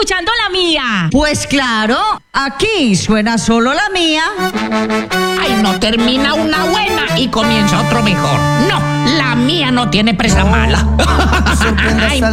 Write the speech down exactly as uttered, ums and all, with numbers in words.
escuchando la mía. Pues claro, aquí suena solo la mía. Ay, no termina una buena y comienza otro mejor. No, la mía no tiene presa mala. Ay,